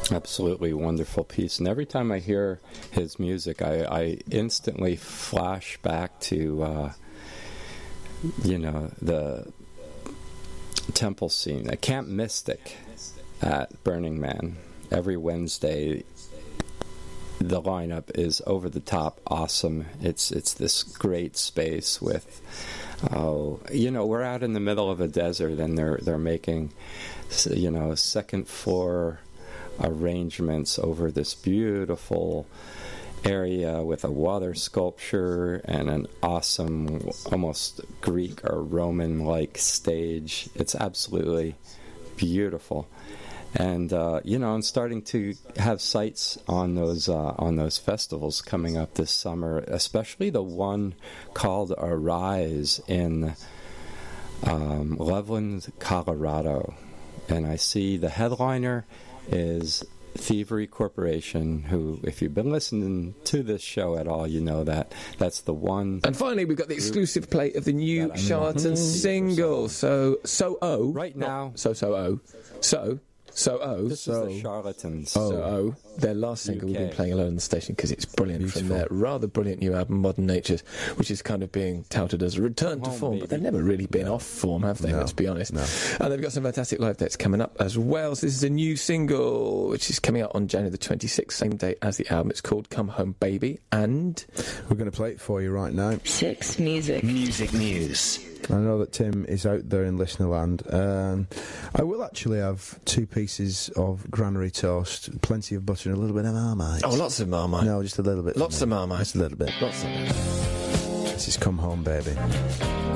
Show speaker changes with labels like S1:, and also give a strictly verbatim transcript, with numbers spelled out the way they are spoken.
S1: Absolutely wonderful piece. And every time I hear his music, I, I instantly flash back to, uh, you know, the temple scene at Camp Mystic at Burning Man. Every Wednesday, the lineup is over the top awesome. It's it's this great space with, oh, you know, we're out in the middle of a desert, and they're they're making, you know, second floor arrangements over this beautiful area with a water sculpture and an awesome, almost Greek or Roman-like stage. It's absolutely beautiful. And uh, you know, I'm starting to have sights on those uh, on those festivals coming up this summer, especially the one called Arise in um, Loveland, Colorado. And I see the headliner is Thievery Corporation, who, if you've been listening to this show at all, you know that that's the one.
S2: And finally, we've got the exclusive play of the new Charlatan single. So, so oh,
S1: right now,
S2: so so oh, so. So oh,
S1: this
S2: so
S1: is the Charlatans.
S2: Oh, so oh, their last single
S1: U K.
S2: We've been playing alone on the station because it's brilliant. Beautiful. From their rather brilliant new album, Modern Natures, which is kind of being touted as a return to
S1: Home,
S2: form,
S1: baby.
S2: but they've never really been no. off form, have they?
S3: No.
S2: Let's be honest.
S3: No.
S2: And they've got some fantastic live dates coming up as well. So this is a new single which is coming out on January the twenty-sixth, same day as the album. It's called Come Home Baby, and
S3: we're going to play it for you right now.
S4: Six Music.
S5: Music News.
S3: I know that Tim is out there in listener land. Um, I will actually have two pieces of granary toast, plenty of butter and a little bit of Marmite.
S2: Oh, lots of Marmite.
S3: No, just a little bit.
S2: Lots of Marmite.
S3: Just a little bit.
S2: Lots of it.
S3: This is Come Home Baby.